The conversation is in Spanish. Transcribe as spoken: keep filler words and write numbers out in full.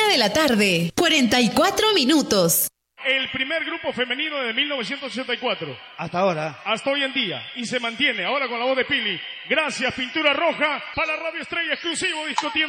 de la tarde, cuarenta y cuatro minutos. El primer grupo femenino de mil novecientos ochenta y cuatro. Hasta ahora. Hasta hoy en día. Y se mantiene ahora con la voz de Pili. Gracias, Pintura Roja, para Radio Estrella, exclusivo Disco Tiempo.